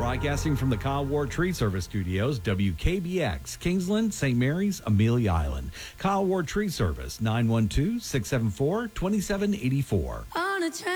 Broadcasting from the Kyle Ward Tree Service Studios, WKBX, Kingsland, St. Mary's, Amelia Island. Kyle Ward Tree Service, 912-674-2784. On a train.